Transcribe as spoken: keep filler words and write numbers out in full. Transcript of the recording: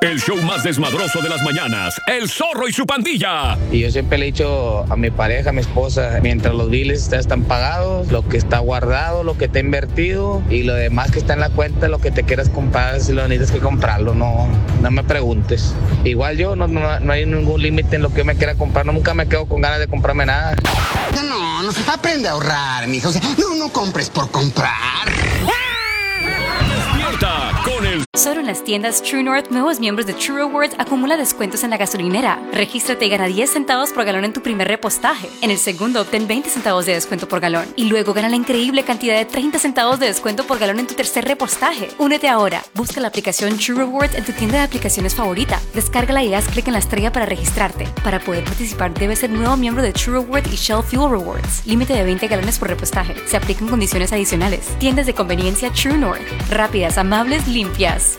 El show más desmadroso de las mañanas. El Zorro y su pandilla. Y yo siempre le he dicho a mi pareja, a mi esposa, mientras los biles están pagados, lo que está guardado, lo que está invertido y lo demás que está en la cuenta, lo que te quieras comprar, si lo necesitas que comprarlo, no, no me preguntes. Igual yo, no, no, no hay ningún límite en lo que yo me quiera comprar, nunca me quedo con ganas de comprarme nada. No, no, aprende a ahorrar, mijo. O sea, no, no compres por comprar. Despierta con el... Solo en las tiendas True North, nuevos miembros de True Rewards acumula descuentos en la gasolinera. Regístrate y gana diez centavos por galón en tu primer repostaje. En el segundo, obtén veinte centavos de descuento por galón. Y luego gana la increíble cantidad de treinta centavos de descuento por galón en tu tercer repostaje. Únete ahora. Busca la aplicación True Rewards en tu tienda de aplicaciones favorita. Descárgala y haz clic en la estrella para registrarte. Para poder participar, debes ser nuevo miembro de True Rewards y Shell Fuel Rewards. Límite de veinte galones por repostaje. Se aplican condiciones adicionales. Tiendas de conveniencia True North. Rápidas, amables, limpias.